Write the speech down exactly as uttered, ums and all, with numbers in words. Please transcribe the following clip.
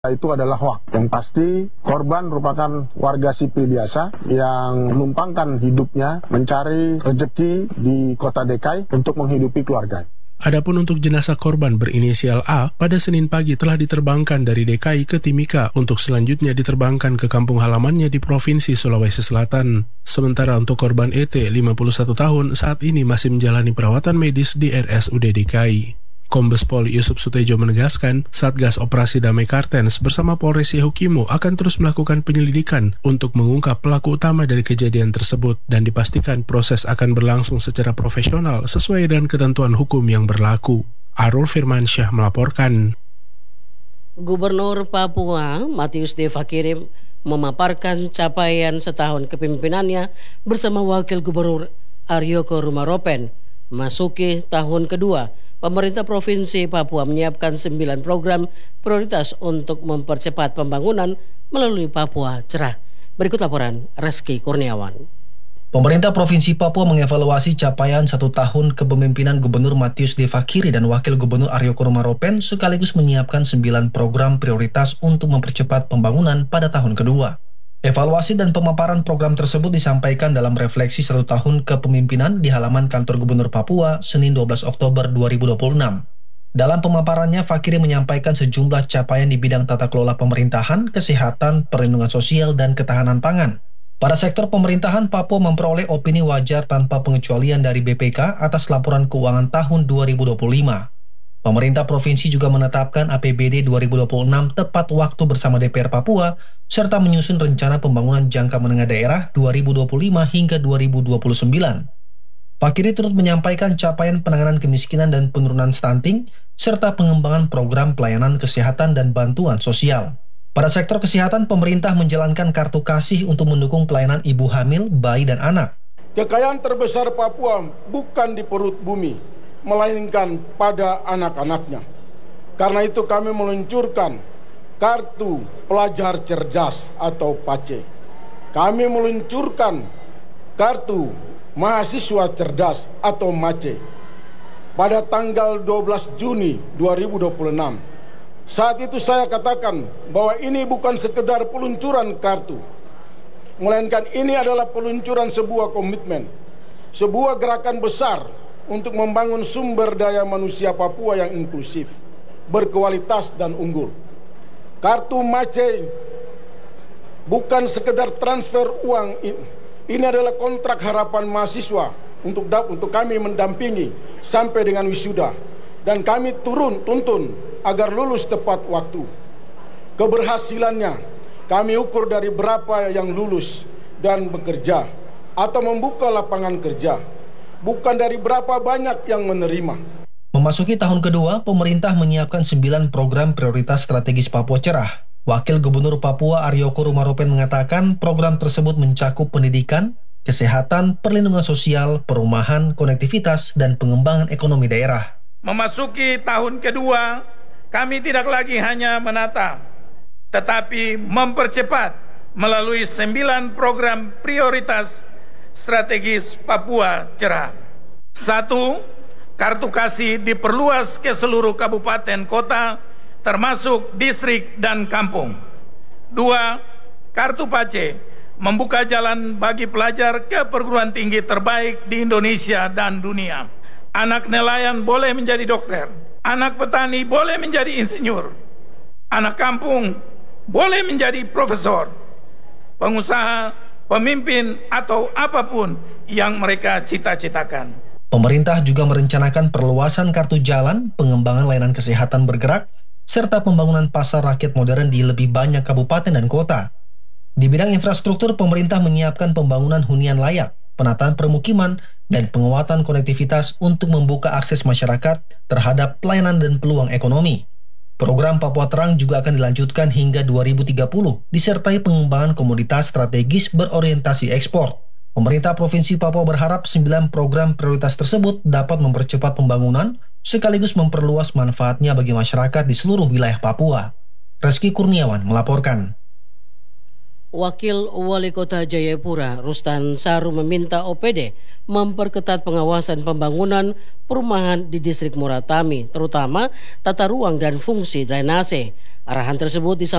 Itu adalah hoaks. Yang pasti korban merupakan warga sipil biasa yang menumpangkan hidupnya mencari rezeki di kota D K I untuk menghidupi keluarga. Adapun untuk jenazah korban berinisial A, pada Senin pagi telah diterbangkan dari D K I ke Timika untuk selanjutnya diterbangkan ke kampung halamannya di Provinsi Sulawesi Selatan. Sementara untuk korban E T, lima puluh satu tahun, saat ini masih menjalani perawatan medis di R S U D D K I. Kombes Pol Yusuf Sutejo menegaskan, Satgas Operasi Damai Kartens bersama Polres Yahukimo akan terus melakukan penyelidikan untuk mengungkap pelaku utama dari kejadian tersebut dan dipastikan proses akan berlangsung secara profesional sesuai dengan ketentuan hukum yang berlaku. Arul Firmansyah melaporkan. Gubernur Papua Matius D. Fakiri memaparkan capaian setahun kepemimpinannya bersama Wakil Gubernur Aryoko Rumaropen. Masuki tahun kedua, pemerintah Provinsi Papua menyiapkan sembilan program prioritas untuk mempercepat pembangunan melalui Papua Cerah. Berikut laporan Reski Kurniawan. Pemerintah Provinsi Papua mengevaluasi capaian satu tahun kepemimpinan Gubernur Matius D. Fakiri dan Wakil Gubernur Aryoko Rumaropen sekaligus menyiapkan sembilan program prioritas untuk mempercepat pembangunan pada tahun kedua. Evaluasi dan pemaparan program tersebut disampaikan dalam refleksi satu tahun kepemimpinan di halaman kantor Gubernur Papua, Senin dua belas Oktober dua ribu dua puluh enam. Dalam pemaparannya, Fakiri menyampaikan sejumlah capaian di bidang tata kelola pemerintahan, kesehatan, perlindungan sosial, dan ketahanan pangan. Pada sektor pemerintahan, Papua memperoleh opini wajar tanpa pengecualian dari B P K atas laporan keuangan tahun dua ribu dua puluh lima. Pemerintah provinsi juga menetapkan A P B D dua ribu dua puluh enam tepat waktu bersama D P R Papua, serta menyusun rencana pembangunan jangka menengah daerah dua ribu dua puluh lima hingga dua ribu dua puluh sembilan. Fakiri turut menyampaikan capaian penanganan kemiskinan dan penurunan stunting, serta pengembangan program pelayanan kesehatan dan bantuan sosial. Pada sektor kesehatan, pemerintah menjalankan kartu kasih untuk mendukung pelayanan ibu hamil, bayi, dan anak. Kekayaan terbesar Papua bukan di perut bumi, melainkan pada anak-anaknya. Karena itu kami meluncurkan Kartu Pelajar Cerdas atau P A C E. Kami meluncurkan Kartu Mahasiswa Cerdas atau M A C E pada tanggal dua belas Juni dua ribu dua puluh enam. Saat itu saya katakan bahwa ini bukan sekedar peluncuran kartu, melainkan ini adalah peluncuran sebuah komitmen, sebuah gerakan besar untuk membangun sumber daya manusia Papua yang inklusif, berkualitas dan unggul. Kartu M A C E bukan sekedar transfer uang, ini adalah kontrak harapan mahasiswa untuk untuk kami mendampingi sampai dengan wisuda, dan kami turun tuntun agar lulus tepat waktu. Keberhasilannya kami ukur dari berapa yang lulus dan bekerja atau membuka lapangan kerja, bukan dari berapa banyak yang menerima. Memasuki tahun kedua, pemerintah menyiapkan sembilan program prioritas strategis Papua Cerah. Wakil Gubernur Papua Aryoko Rumaropen mengatakan program tersebut mencakup pendidikan, kesehatan, perlindungan sosial, perumahan, konektivitas, dan pengembangan ekonomi daerah. Memasuki tahun kedua, kami tidak lagi hanya menata, tetapi mempercepat melalui sembilan program prioritas strategis Papua Cerah. Satu, kartu kasih diperluas ke seluruh kabupaten kota, termasuk distrik dan kampung. Dua, kartu P A C E membuka jalan bagi pelajar ke perguruan tinggi terbaik di Indonesia dan dunia. Anak nelayan boleh menjadi dokter, anak petani boleh menjadi insinyur, anak kampung boleh menjadi profesor, pengusaha, pemimpin, atau apapun yang mereka cita-citakan. Pemerintah juga merencanakan perluasan kartu jalan, pengembangan layanan kesehatan bergerak, serta pembangunan pasar rakyat modern di lebih banyak kabupaten dan kota. Di bidang infrastruktur, pemerintah menyiapkan pembangunan hunian layak, penataan permukiman, dan penguatan konektivitas untuk membuka akses masyarakat terhadap pelayanan dan peluang ekonomi. Program Papua Terang juga akan dilanjutkan hingga dua ribu tiga puluh, disertai pengembangan komoditas strategis berorientasi ekspor. Pemerintah Provinsi Papua berharap sembilan program prioritas tersebut dapat mempercepat pembangunan, sekaligus memperluas manfaatnya bagi masyarakat di seluruh wilayah Papua. Reski Kurniawan melaporkan. Wakil Wali Kota Jayapura, Rustan Saru, meminta O P D memperketat pengawasan pembangunan perumahan di distrik Muratami, terutama tata ruang dan fungsi drainase. Arahan tersebut disampaikan